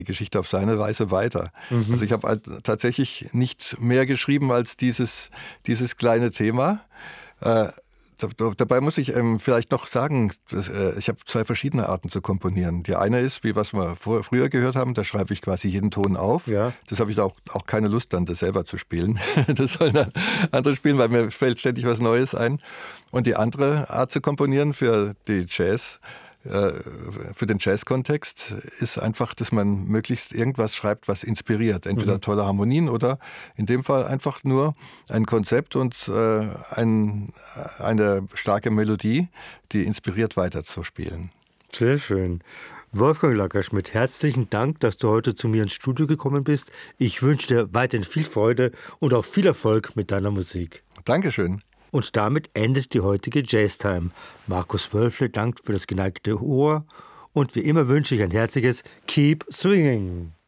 die Geschichte auf seine Weise weiter. Also ich habe halt tatsächlich nicht mehr geschrieben als dieses kleine Thema. Dabei muss ich vielleicht noch sagen, ich habe 2 verschiedene Arten zu komponieren. Die eine ist, wie was wir früher gehört haben, da schreibe ich quasi jeden Ton auf. Ja. Das habe ich auch keine Lust dann, das selber zu spielen. Das sollen dann andere spielen, weil mir fällt ständig was Neues ein. Und die andere Art zu komponieren für den Jazz-Kontext ist einfach, dass man möglichst irgendwas schreibt, was inspiriert. Entweder tolle Harmonien oder in dem Fall einfach nur ein Konzept und eine starke Melodie, die inspiriert weiterzuspielen. Sehr schön. Wolfgang Lackerschmidt, herzlichen Dank, dass du heute zu mir ins Studio gekommen bist. Ich wünsche dir weiterhin viel Freude und auch viel Erfolg mit deiner Musik. Dankeschön. Und damit endet die heutige Jazztime. Markus Wölfle dankt für das geneigte Ohr und wie immer wünsche ich ein herzliches Keep Swinging.